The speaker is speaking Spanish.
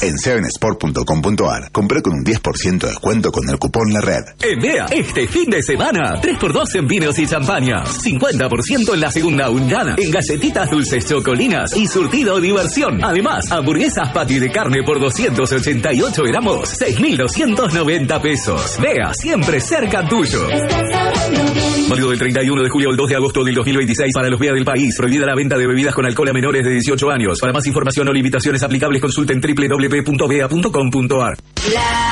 En 7sport.com.ar, compré con un 10% de descuento con el cupón La Red. En Bea, este fin de semana, 3x2 en vinos y champañas, 50% en la segunda unidad, en galletitas dulces chocolinas y surtido diversión. Además, hamburguesas patty de carne por 288 gramos, 6.290 pesos. Bea, siempre cerca tuyo. Válido del 31 de julio al 2 de agosto del 2026 para los Bea del país. Prohibida la venta de bebidas con alcohol a menores de 18 años. Para más información o limitaciones aplicables, consulten www.bea.com.ar.